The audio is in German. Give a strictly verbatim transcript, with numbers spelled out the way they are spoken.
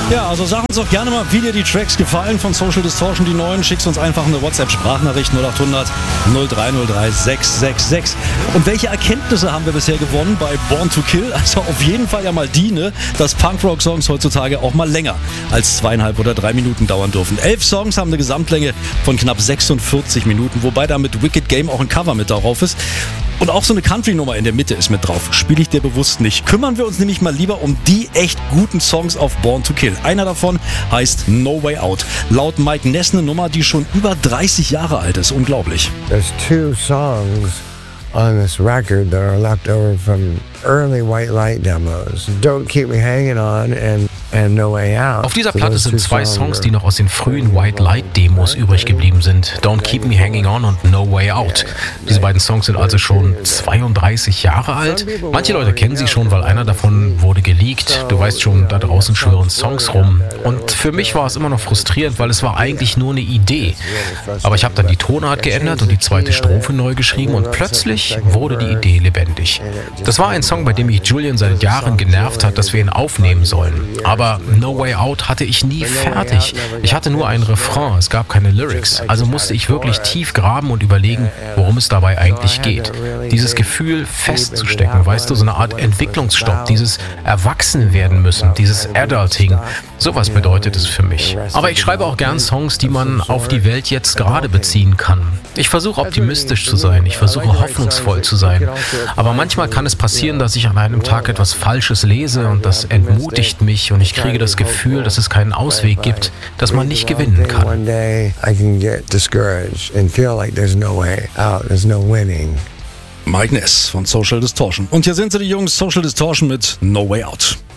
Ja, also sag uns doch gerne mal, wie dir die Tracks gefallen von Social Distortion, die neuen. Schickst uns einfach eine WhatsApp-Sprachnachricht null acht hundert null drei null drei sechs sechs sechs. Und welche Erkenntnisse haben wir bisher gewonnen bei Born to Kill? Also auf jeden Fall ja mal die, ne, dass Punkrock-Songs heutzutage auch mal länger als zweieinhalb oder drei Minuten dauern dürfen. Elf Songs haben eine Gesamtlänge von knapp sechsundvierzig Minuten, wobei da mit Wicked Game auch ein Cover mit darauf ist. Und auch so eine Country-Nummer in der Mitte ist mit drauf. Spiele ich dir bewusst nicht. Kümmern wir uns nämlich mal lieber um die echt guten Songs auf Born to Kill. Einer davon heißt No Way Out. Laut Mike Ness eine Nummer, die schon über dreißig Jahre alt ist. Unglaublich. There's two songs on this record that are left over from early White Light demos. Don't Keep Me Hanging On and and No Way Out. Auf dieser Platte sind zwei Songs, die noch aus den frühen White Light Demos übrig geblieben sind. Don't Keep Me Hanging On und No Way Out. Diese beiden Songs sind also schon zweiunddreißig Jahre alt. Manche Leute kennen sie schon, weil einer davon wurde geleakt. Du weißt schon, da draußen schwirren Songs rum. Und für mich war es immer noch frustrierend, weil es war eigentlich nur eine Idee. Aber ich habe dann die Tonart geändert und die zweite Strophe neu geschrieben und plötzlich wurde die Idee lebendig. Das war ein Song, bei dem mich Julian seit Jahren genervt hat, dass wir ihn aufnehmen sollen. Aber No Way Out hatte ich nie fertig. Ich hatte nur ein Refrain, es gab keine Lyrics. Also musste ich wirklich tief graben und überlegen, worum es dabei eigentlich geht. Dieses Gefühl festzustecken, weißt du, so eine Art Entwicklungsstopp, dieses Erwachsene werden müssen, dieses Adulting. Sowas bedeutet es für mich. Aber ich schreibe auch gern Songs, die man auf die Welt jetzt gerade beziehen kann. Ich versuche optimistisch zu sein, ich versuche hoffnungsvoll zu sein. Aber manchmal kann es passieren, dass ich an einem Tag etwas Falsches lese und das entmutigt mich und ich kriege das Gefühl, dass es keinen Ausweg gibt, dass man nicht gewinnen kann. Mike Ness von Social Distortion. Und hier sind sie, die Jungs, Social Distortion mit No Way Out.